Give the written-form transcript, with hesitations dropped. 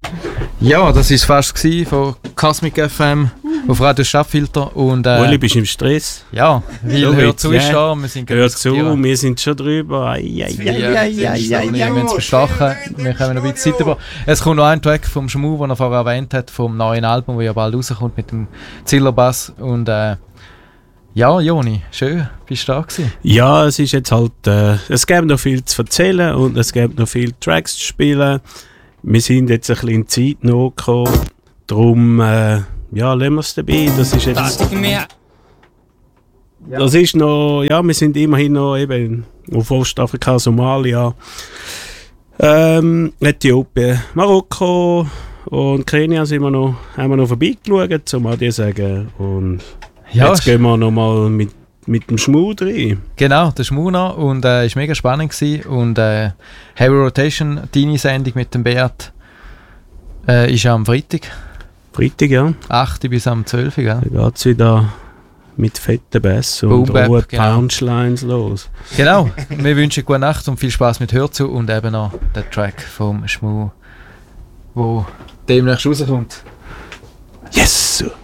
Ja, das war es fast von Cosmic FM auf Radio Stadtfilter. Und, Uli, bist du im Stress? Ja, weil hör zu ist da. Wir sind hör zu, wir sind schon drüber. Wir müssen es bestachen. Wir kommen noch ein bisschen Zeit über. Es kommt noch ein Track vom Schmu, den er vorher erwähnt hat, vom neuen Album, das ja bald rauskommt mit dem Zillerbass. Und ja, Joni, schön, bist du da gewesen? Ja, es ist jetzt halt, es gibt noch viel zu erzählen und es gibt noch viele Tracks zu spielen. Wir sind jetzt ein bisschen in Zeit noch gekommen, darum, ja, lassen wir es dabei. Das ist jetzt... Das ist noch, ja, wir sind immerhin noch eben auf Ostafrika, Somalia, Äthiopien, Marokko und Kenia haben wir noch vorbeigeschaut, um Adi zu sagen. Und ja, jetzt gehen wir noch mal mit dem Schmu rein. Genau, der Schmu noch und es war mega spannend gewesen. Und Heavy Rotation, deine Sendung mit dem Beat, ist am Freitag. Freitag, ja. 8 bis am 12, gell? Da geht es wieder mit fetten Bass und rohen Punchlines los. Genau, wir wünschen gute Nacht und viel Spaß mit Hörzu und eben noch den Track vom Schmu, der demnächst rauskommt. Yes!